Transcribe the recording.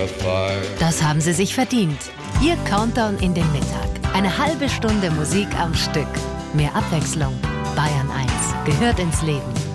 Das haben Sie sich verdient. Ihr Countdown in den Mittag. Eine halbe Stunde Musik am Stück. Mehr Abwechslung. Bayern 1 gehört ins Leben.